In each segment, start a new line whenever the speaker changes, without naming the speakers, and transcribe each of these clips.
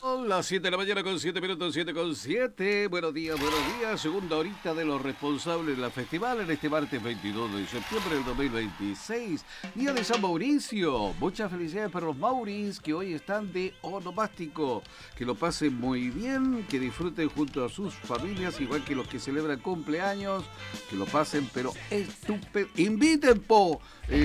Las 7 de la mañana con 7 minutos, 7 con 7. Buenos días, buenos días. Segunda horita de los responsables de la festival en este martes 22 de septiembre del 2026. Día de San Mauricio. Muchas felicidades para los Mauris que hoy están de onomástico. Que lo pasen muy bien, que disfruten junto a sus familias, igual que los que celebran cumpleaños. Que lo pasen, pero estupendo. ¡Inviten, po!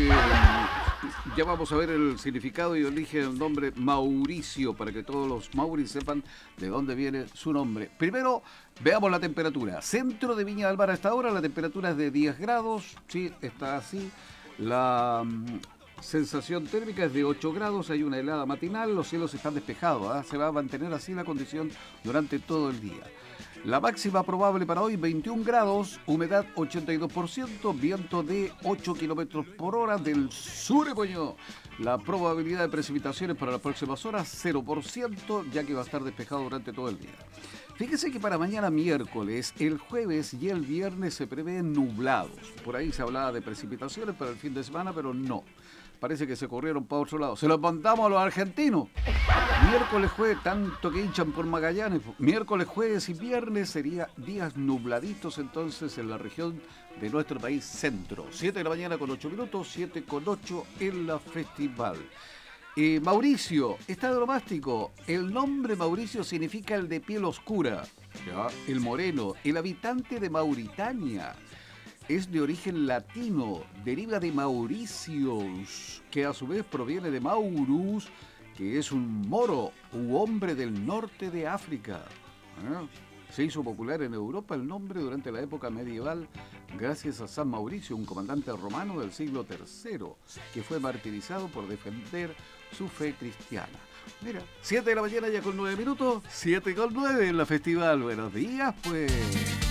Ya vamos a ver el significado y eligen el nombre Mauricio para que todos los Mauris sepan de dónde viene su nombre. Primero, veamos la temperatura. Centro de Viña del Mar a esta hora, la temperatura es de 10 grados, sí, está así. La sensación térmica es de 8 grados, hay una helada matinal, los cielos están despejados, ¿eh? Se va a mantener así la condición durante todo el día. La máxima probable para hoy, 21 grados, humedad 82%, viento de 8 kilómetros por hora del sur, coño. La probabilidad de precipitaciones para las próximas horas, 0%, ya que va a estar despejado durante todo el día. Fíjese que para mañana miércoles, el jueves y el viernes se prevén nublados. Por ahí se hablaba de precipitaciones para el fin de semana, pero no. Parece que se corrieron para otro lado. Se los mandamos a los argentinos. Miércoles, jueves, tanto que hinchan por Magallanes. Miércoles, jueves y viernes serían días nubladitos entonces en la región de nuestro país centro. 7 de la mañana con 8 minutos, 7 con 8 en la festival. Mauricio, estado onomástico. El nombre Mauricio significa el de piel oscura, ¿ya? El moreno, el habitante de Mauritania. Es de origen latino, deriva de Mauricius, que a su vez proviene de Maurus, que es un moro u hombre del norte de África. Se hizo popular en Europa el nombre durante la época medieval gracias a San Mauricio, un comandante romano del siglo III, que fue martirizado por defender su fe cristiana. Mira, 7 de la mañana ya con 9 minutos, 7 con 9 en la festival. Buenos días, pues.